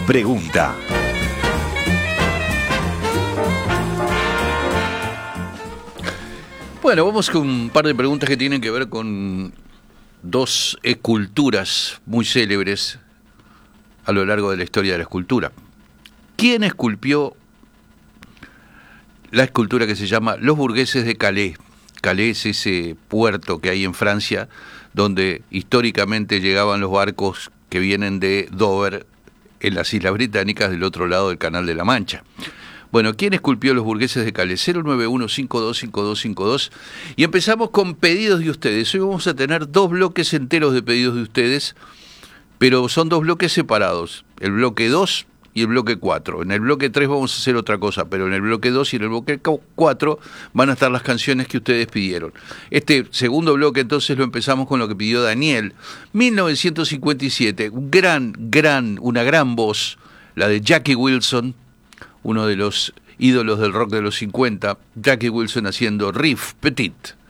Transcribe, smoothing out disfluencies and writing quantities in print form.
pregunta. Bueno, vamos con un par de preguntas que tienen que ver con dos esculturas muy célebres a lo largo de la historia de la escultura. ¿Quién esculpió la escultura que se llama Los Burgueses de Calais? Calais es ese puerto que hay en Francia donde históricamente llegaban los barcos que vienen de Dover en las Islas Británicas del otro lado del Canal de la Mancha. Bueno, ¿quién esculpió Los Burgueses de Calais? 091-525252. Y empezamos con pedidos de ustedes. Hoy vamos a tener 2 bloques enteros de pedidos de ustedes, pero son 2 bloques separados. El bloque 2 y el bloque 4. En el bloque 3 vamos a hacer otra cosa, pero en el bloque 2 y en el bloque 4 van a estar las canciones que ustedes pidieron. Este segundo bloque entonces lo empezamos con lo que pidió Daniel. 1957, una gran voz, la de Jackie Wilson, uno de los ídolos del rock de los 50, Jackie Wilson haciendo Riff Petit.